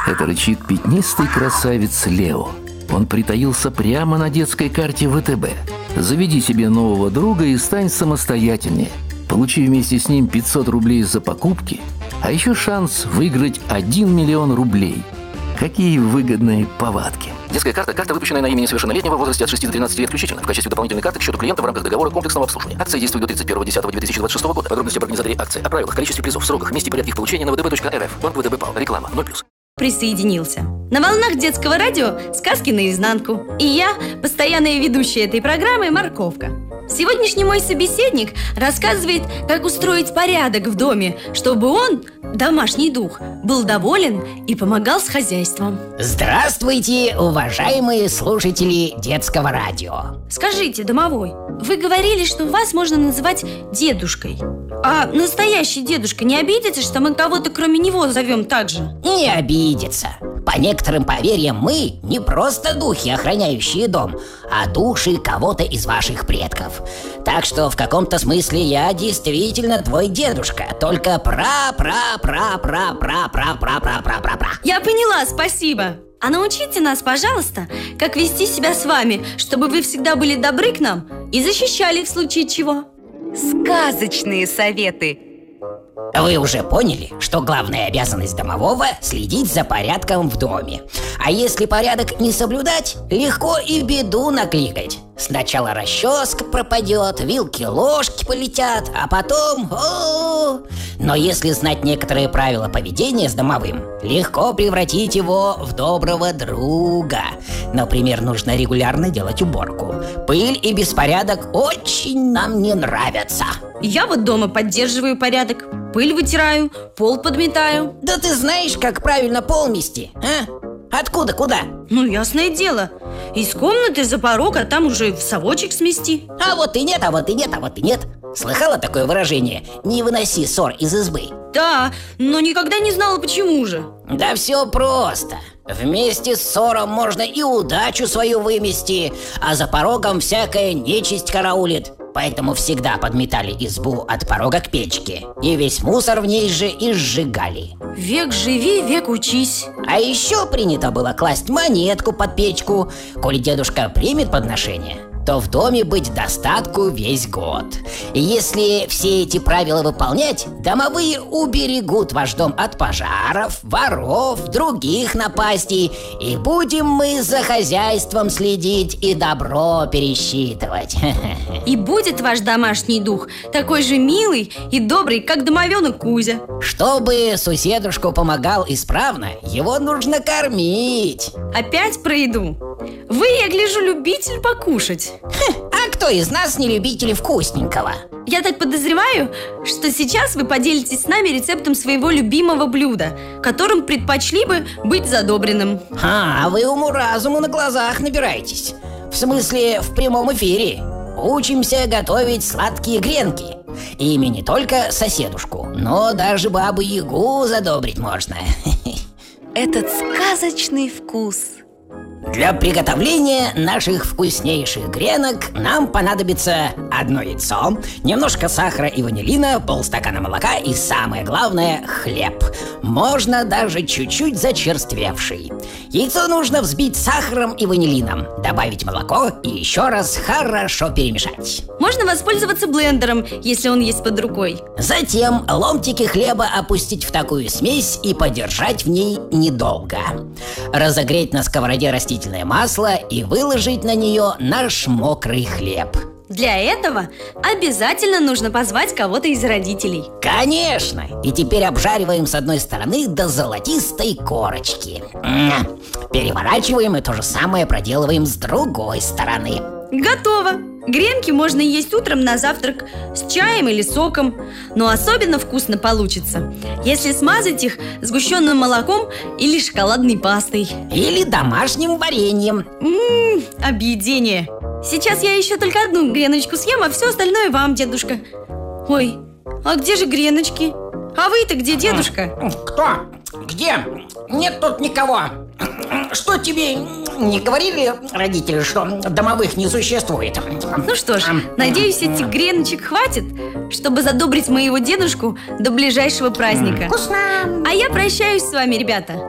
Это рычит пятнистый красавец Лео. Он притаился прямо на детской карте ВТБ. Заведи себе нового друга и стань самостоятельнее. Получи вместе с ним 500 рублей за покупки, а еще шанс выиграть 1 миллион рублей. Какие выгодные повадки. Детская карта – карта, выпущенная на имя несовершеннолетнего в возрасте от 6 до 13 лет включительно, в качестве дополнительной карты к счету клиента в рамках договора комплексного обслуживания. Акция действует до 31.10.2026 года. Подробности об организаторе акции, о правилах, количестве призов, сроках, месте и порядке их получения на vtb.rf. Банк ВТБ ПАО. Реклама 0+. Присоединился. На волнах детского радио «Сказки наизнанку». И я, постоянная ведущая этой программы, Морковка. Сегодняшний мой собеседник рассказывает, как устроить порядок в доме, чтобы он, домашний дух, был доволен и помогал с хозяйством. Здравствуйте, уважаемые слушатели детского радио. Скажите, домовой, вы говорили, что вас можно называть дедушкой. А настоящий дедушка не обидится, что мы кого-то кроме него зовем так же? Не обидится. По некоторым поверьям, мы не просто духи, охраняющие дом, а души кого-то из ваших предков. Так что в каком-то смысле я действительно твой дедушка, только пра-пра-пра-пра-пра-пра-пра-пра-пра-пра. Я поняла, спасибо. А научите нас, пожалуйста, как вести себя с вами, чтобы вы всегда были добры к нам и защищали в случае чего. Сказочные советы. Вы уже поняли, что главная обязанность домового – следить за порядком в доме. А если порядок не соблюдать, легко и беду накликать. Сначала расческа пропадет, вилки-ложки полетят, а потом… Но если знать некоторые правила поведения с домовым, легко превратить его в доброго друга. Например, нужно регулярно делать уборку. Пыль и беспорядок очень нам не нравятся. Я вот дома поддерживаю порядок. Пыль вытираю, пол подметаю. Да ты знаешь, как правильно пол мести, а? Откуда, куда? Ну, ясное дело. Из комнаты за порог, а там уже в совочек смести. А вот и нет, а вот и нет, а вот и нет. Слыхала такое выражение? Не выноси ссор из избы. Да, но никогда не знала, почему же. Да все просто. Вместе с ссором можно и удачу свою вымести, а за порогом всякая нечисть караулит. Поэтому всегда подметали избу от порога к печке, и весь мусор в ней же и сжигали. Век живи, век учись. А еще принято было класть монетку под печку. Коли дедушка примет подношение, то в доме быть достатку весь год. И если все эти правила выполнять, домовые уберегут ваш дом от пожаров, воров, других напастей. И будем мы за хозяйством следить и добро пересчитывать. И будет ваш домашний дух такой же милый и добрый, как домовенок Кузя. Чтобы суседушку помогал исправно, его нужно кормить. Опять про еду. Вы, я гляжу, любитель покушать. А кто из нас не любитель вкусненького? Я так подозреваю, что сейчас вы поделитесь с нами рецептом своего любимого блюда, которым предпочли бы быть задобренным. А вы уму-разуму на глазах набираетесь. В смысле, в прямом эфире. Учимся готовить сладкие гренки. Ими не только соседушку, но даже бабу-ягу задобрить можно. Этот сказочный вкус. Для приготовления наших вкуснейших гренок нам понадобится одно яйцо, немножко сахара и ванилина, полстакана молока и, самое главное, хлеб. Можно даже чуть-чуть зачерствевший. Яйцо нужно взбить сахаром и ванилином, добавить молоко и еще раз хорошо перемешать. Можно воспользоваться блендером, если он есть под рукой. Затем ломтики хлеба опустить в такую смесь и подержать в ней недолго. Разогреть на сковороде растительное масло и выложить на нее наш мокрый хлеб. Для этого обязательно нужно позвать кого-то из родителей. Конечно! И теперь обжариваем с одной стороны до золотистой корочки. Переворачиваем и то же самое проделываем с другой стороны. Готово! Гренки можно есть утром на завтрак с чаем или соком. Но особенно вкусно получится, если смазать их сгущенным молоком или шоколадной пастой. Или домашним вареньем. Объедение. Сейчас я еще только одну греночку съем, а все остальное вам, дедушка. Ой, а где же греночки? А вы-то где, дедушка? Кто? Где? Нет тут никого. Что тебе не говорили родители, что домовых не существует? Ну что ж, надеюсь, этих греночек хватит, чтобы задобрить моего дедушку до ближайшего праздника. Вкусно! А я прощаюсь с вами, ребята.